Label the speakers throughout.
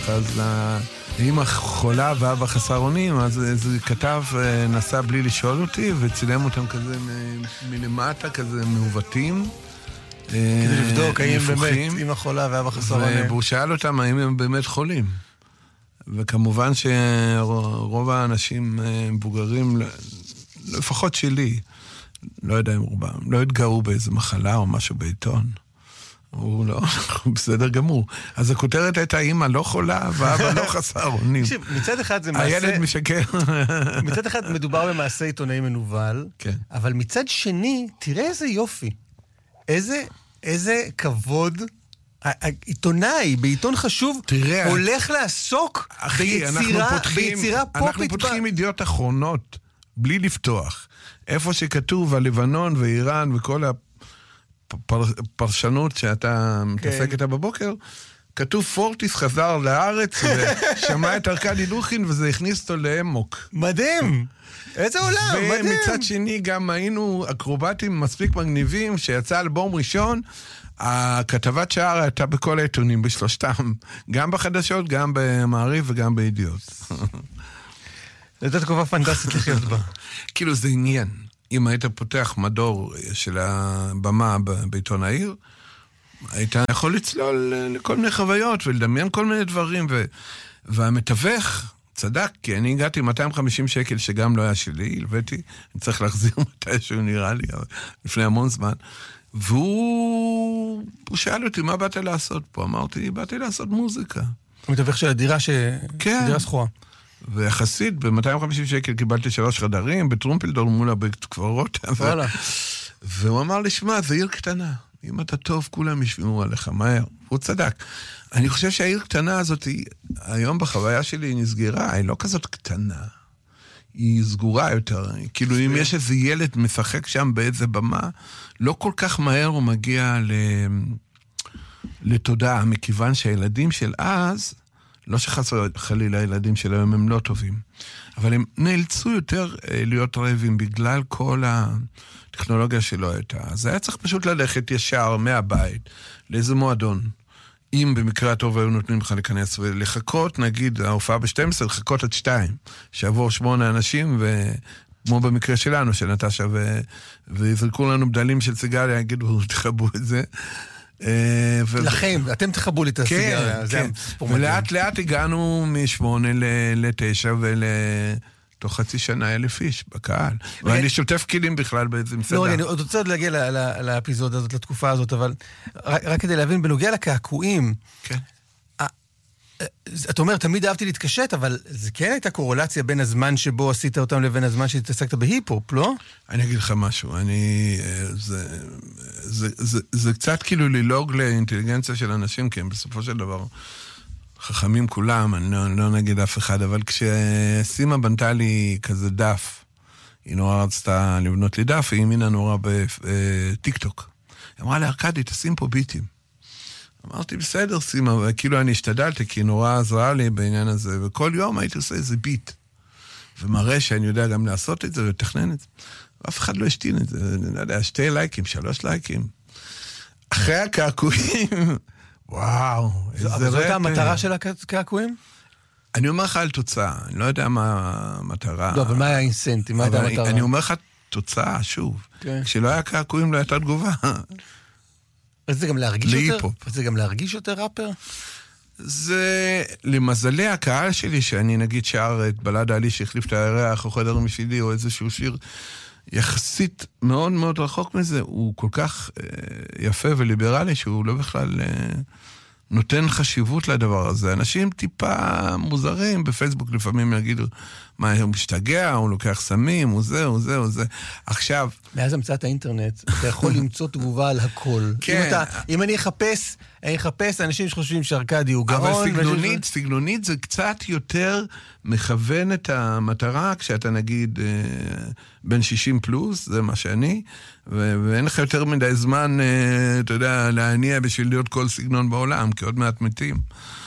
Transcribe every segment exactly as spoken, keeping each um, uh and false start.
Speaker 1: אז לאמא חולה ואבא חסר אונים, אז זה כתב, נסע בלי לשאול אותי, וצילם אותם כזה מלמטה, כזה מעוותים.
Speaker 2: כדי לבדוק האם באמת אמא חולה ואבא חסר אונים.
Speaker 1: והוא שאל אותם האם הם באמת חולים. וכמובן שרוב האנשים מבוגרים, לפחות שלי, לא יודע אם רובם, לא התגאו באיזה מחלה או משהו בעיתון. הוא לא, בסדר גמור. אז הכותרת הייתה, אמא לא חולה, ואבא לא חסר אונים.
Speaker 2: מצד אחד זה מעשה...
Speaker 1: הילד משקר.
Speaker 2: מצד אחד מדובר במעשה עיתונאי מנוול,
Speaker 1: כן.
Speaker 2: אבל מצד שני, תראה איזה יופי. איזה, איזה כבוד... העיתונאי, בעיתון חשוב, תראה, הולך לעסוק
Speaker 1: אחי,
Speaker 2: ביצירה,
Speaker 1: אנחנו פותחים,
Speaker 2: ביצירה פופית.
Speaker 1: אנחנו פותחים ידיעות אחרונות, בלי לפתוח. איפה שכתוב הלבנון ואיראן וכל הפרשנות שאתה מתעסק איתה בבוקר, כתוב פורטיס חזר לארץ ושמע את ארקדי דוכין וזה הכניס אותו לאמוק.
Speaker 2: מדהים! איזה עולם, מדהים!
Speaker 1: ומצד שני גם היינו אקרובטים מספיק מגניבים שיצא אלבום ראשון, הכתבת שער הייתה בכל העיתונים בשלושתם, גם בחדשות, גם במעריב וגם בידיעות.
Speaker 2: זאת תקופה פנטסטית לחיות בה.
Speaker 1: כאילו זה עניין. אם היית פותח מדור של הבמה בעיתון העיר, היית יכול לצלול לכל מיני חוויות ולדמיין כל מיני דברים, ו... והמתווך צדק, כי אני הגעתי מאתיים וחמישים שקל שגם לא היה שלי, הלוויתי, אני צריך להחזיר מתישהו נראה לי, לפני המון זמן, והוא שאל אותי, מה באת לעשות פה? אמרתי, באתי לעשות מוזיקה.
Speaker 2: המתווך של הדירה ש...
Speaker 1: כן.
Speaker 2: דירה סחורה.
Speaker 1: ויחסית, ב-מאתיים וחמישים שקל קיבלתי שלוש חדרים, בטרומפלדור מול הבית קברות.
Speaker 2: וואלה.
Speaker 1: והוא אמר לי, שמע, זה עיר קטנה. אם אתה טוב, כולם ישמעו עליך, מהר. הוא צדק. אני חושב שהעיר קטנה הזאת, היום בחוויה שלי היא נסגרה, היא לא כזאת קטנה. היא סגורה יותר. כאילו, אם יש איזה ילד משחק שם באיזה במה, לא כל כך מהר הוא מגיע ל... לתודעה, מכיוון שהילדים של אז, לא שחסר חלילה הילדים של היום הם לא טובים, אבל הם נאלצו יותר להיות רעבים בגלל כל הטכנולוגיה שלא הייתה. אז היה צריך פשוט ללכת ישר מהבית לאיזה מועדון. אם במקרה הטוב היו נותנים לך להיכנס ולחכות, נגיד ההופעה ב-שתים עשרה, לחכות עד שתיים, שעבור שמונה אנשים, וכמו במקרה שלנו, של נטשה, ו... ויזרקו לנו בדלים של סיגריה, יגידו, תחבו את זה.
Speaker 2: לכם, אתם תחבו לי את הסיגריה.
Speaker 1: כן, כן. ולאט לאט הגענו משמונה לתשע ולתוך חצי שנה אלף איש בקהל. ואני שוטף כלים בכלל באיזה מסעדה.
Speaker 2: לא, אני עוד רוצה עוד להגיע לאפיזודה הזאת, לתקופה הזאת, אבל רק כדי להבין, בנוגע לקעקועים,
Speaker 1: כן.
Speaker 2: אתה אומר, תמיד אהבתי להתקשט, אבל זה כן הייתה קורולציה בין הזמן שבו עשית אותם לבין הזמן שהתעסקת בהיפ-הופ, לא?
Speaker 1: אני אגיד לך משהו, אני... זה, זה, זה, זה קצת כאילו ללוג לאינטליגנציה של אנשים, כי הם בסופו של דבר חכמים כולם, אני לא, לא נגיד אף אחד, אבל כשסימה בנתה לי כזה דף, היא נורא רצתה לבנות לי דף, היא האמינה נורא בטיק-טוק. היא אמרה לי, ארקדי, תשים פה ביטים. אמרתי, בסדר, סימה, וכאילו אני השתדלתי, כי נורא עזרה לי בעניין הזה, וכל יום הייתי עושה איזה ביט, ומראה שאני יודע גם לעשות את זה, ולתכנן את זה. ואף אחד לא השתין את זה, אני לא יודע, שתי לייקים, שלוש לייקים. אחרי הקעקועים, וואו, איזה רפר.
Speaker 2: אבל זאת המטרה של הקעקועים?
Speaker 1: אני אומר לך על תוצאה, אני לא יודע מה המטרה.
Speaker 2: לא, אבל מה היה האינסנטי, מה הייתה המטרה?
Speaker 1: אני אומר לך תוצאה, שוב. כשלא היה קעקועים, לא הייתה תגובה.
Speaker 2: אז זה גם להרגיש יותר? זה גם להרגיש יותר ראפר?
Speaker 1: זה, למזלי הקהל שלי, שאני נגיד שר את בלד העלי שהחליף את הירח, או חדר משלי, או איזשהו שיר, יחסית מאוד מאוד רחוק מזה, הוא כל כך אה, יפה וליברלי, שהוא לא בכלל אה, נותן חשיבות לדבר הזה. אנשים טיפה מוזרים בפייסבוק, לפעמים יגידו, מה, הוא משתגע, הוא לוקח סמים, הוא זה, הוא זה, הוא זה. עכשיו...
Speaker 2: מאז המצאת האינטרנט, אתה יכול למצוא תגובה על הכל.
Speaker 1: כן.
Speaker 2: אם, אתה, אם אני אחפש, אני אחפש אנשים שחושבים שארקדי הוא גאון.
Speaker 1: אבל סגנונית, סגנונית זה קצת יותר מכוון את המטרה, כשאתה נגיד בין שישים פלוס, זה מה שאני, ואין לך יותר מדי זמן, אתה יודע, להניע בשביל להיות כל סגנון בעולם, כי עוד מעט מתים.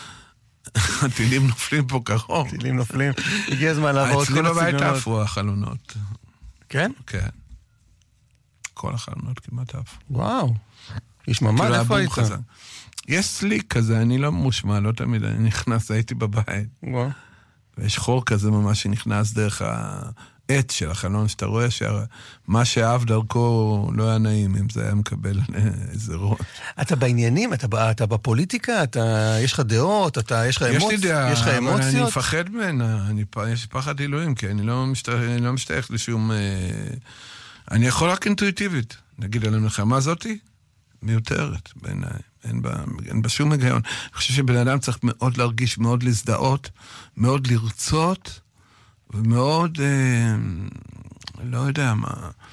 Speaker 1: הטילים נופלים פה קרוב.
Speaker 2: הטילים נופלים. הגיע הזמן לעבור את כל הסגנונות.
Speaker 1: אצלי בבית עפו החלונות.
Speaker 2: כן?
Speaker 1: כן. כל החלונות כמעט עפו.
Speaker 2: וואו. יש ממש איפה היית.
Speaker 1: יש סליק כזה, אני לא מושמע, לא תמיד, אני נכנס, הייתי בבית.
Speaker 2: וואו.
Speaker 1: ויש חור כזה ממש שנכנס דרך העץ של החלון, שאתה רואה שמה שאהב דרכו לא היה נעים, אם זה היה מקבל איזה ראש.
Speaker 2: אתה בעניינים, אתה, אתה בפוליטיקה, אתה, יש לך דעות, אתה, יש לך אמוציות?
Speaker 1: יש לי דעה, יש לך אמוציות? אבל אני מפחד ממנה, אני, יש פחד אלוהים, כי אני לא משתייך, אני לא משתייך לשום... אני יכול רק אינטואיטיבית, נגיד על המלחמה הזאתי, מיותרת בעיניי. אין בה, אין בה שום היגיון. אני חושב שבן אדם צריך מאוד להרגיש, מאוד להזדהות, מאוד לרצות, ומאוד, אה, לא יודע מה,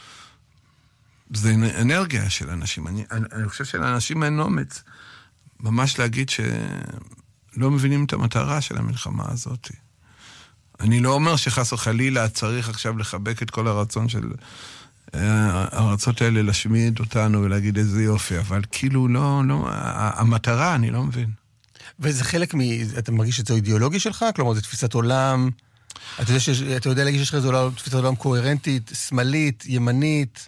Speaker 1: זה אנרגיה של אנשים. אני, אני, אני חושב שלאנשים אין אומץ, ממש להגיד שלא מבינים את המטרה של המלחמה הזאת. אני לא אומר שחס וחלילה צריך עכשיו לחבק את כל הרצון של... הרצות האלה להשמיד אותנו ולהגיד איזה יופי, אבל כאילו לא, לא, המטרה אני לא מבין.
Speaker 2: וזה חלק מ... אתה מרגיש שזה אידיאולוגי שלך? כלומר, זה תפיסת עולם? אתה יודע, שיש, אתה יודע להגיד שיש לך איזו תפיסת עולם קוהרנטית, שמאלית, ימנית?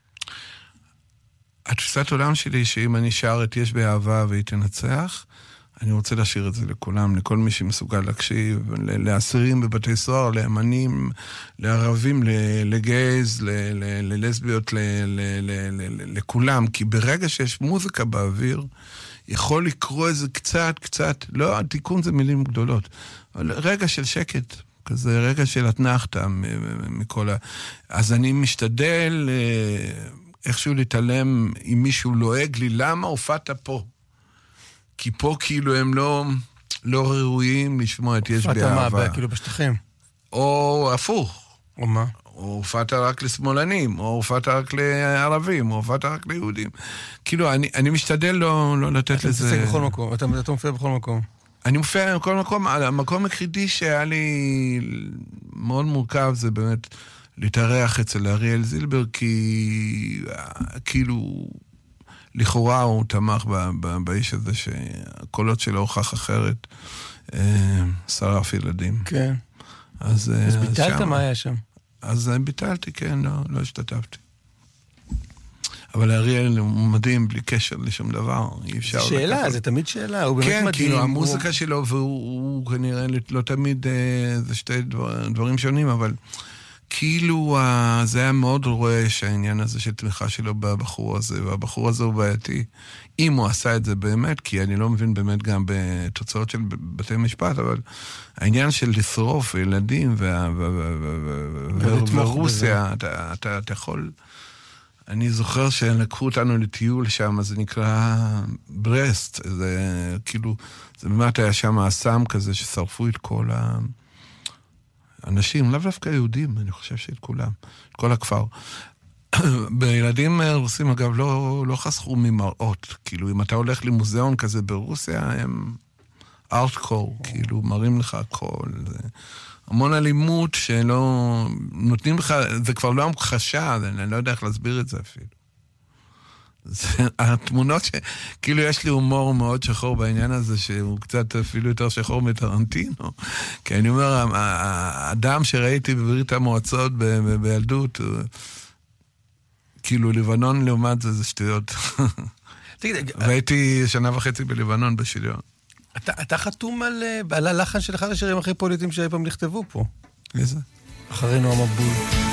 Speaker 1: התפיסת עולם שלי שאם אני שר את יש באהבה והיא תנצח, אני רוצה להשאיר את זה לכולם, לכל מי שמסוגל להקשיב, לאסירים בבתי סוהר, לאמנים, לערבים, לגייז, ללסביות, לכולם, כי ברגע שיש מוזיקה באוויר, יכול לקרוא איזה קצת, קצת, לא, התיקון זה מילים גדולות, אבל רגע של שקט, כזה רגע של התנחתה מכל ה... אז אני משתדל איכשהו להתעלם אם מישהו לועג לי, למה הופעת פה? כי פה כאילו הם לא, לא ראויים לשמוע את יש באהבה.
Speaker 2: אתה מה, כאילו בשטחים?
Speaker 1: או הפוך.
Speaker 2: או מה?
Speaker 1: או הופעת רק לשמאלנים, או הופעת רק לערבים, או הופעת רק ליהודים. כאילו, אני, אני משתדל לא, לא לתת
Speaker 2: אתה
Speaker 1: לזה...
Speaker 2: אתה מתעסק בכל מקום, אתה, אתה מופיע בכל מקום.
Speaker 1: אני מופיע בכל מקום, המקום היחידי שהיה לי מאוד מורכב זה באמת להתארח אצל אריאל זילבר, כי כאילו... לכאורה הוא תמך באיש הזה שהקולות שלו הוכח אחרת, שרף ילדים.
Speaker 2: כן.
Speaker 1: אז,
Speaker 2: אז ביטלת מה היה שם?
Speaker 1: אז ביטלתי, כן, לא, לא השתתפתי. אבל אריאל הוא מדהים, בלי קשר לשום דבר, אי אפשר...
Speaker 2: זה שאלה, לקחת... זה תמיד שאלה, הוא באמת
Speaker 1: כן,
Speaker 2: מדהים. כן,
Speaker 1: כאילו, המוזיקה הוא... שלו, והוא הוא, כנראה לא תמיד, זה שתי דבר, דברים שונים, אבל... כאילו זה היה מאוד רואה שהעניין הזה של תמיכה שלו בבחור הזה, והבחור הזה הוא בעייתי, אם הוא עשה את זה באמת, כי אני לא מבין באמת גם בתוצאות של בתי משפט, אבל העניין של לשרוף ילדים ורוסיה, אתה יכול... אני זוכר שלקחו אותנו לטיול שם, זה נקרא ברסט, זה כאילו, זה באמת היה שם אסם כזה ששרפו את כל ה... אנשים, לאו דווקא יהודים, אני חושב שאת כולם, את כל הכפר. בילדים רוסים, אגב, לא, לא חסכו ממראות. כאילו, אם אתה הולך למוזיאון כזה ברוסיה, הם ארטקור, כאילו, מראים לך הכל. זה המון אלימות שלא... נותנים לך, זה כבר לא המחשה, אני לא יודע איך להסביר את זה אפילו. זה, התמונות ש... כאילו יש לי הומור מאוד שחור בעניין הזה, שהוא קצת אפילו יותר שחור מטרנטינו. כי אני אומר, האדם שראיתי בברית המועצות ב- ב- בילדות, הוא... כאילו לבנון לעומת זה, זה שטויות. והייתי שנה וחצי בלבנון בשליון.
Speaker 2: אתה, אתה חתום על, על הלחן של אחד השירים הכי פוליטיים שהיו פעם נכתבו פה.
Speaker 1: איזה?
Speaker 2: אחרי נועם מבול.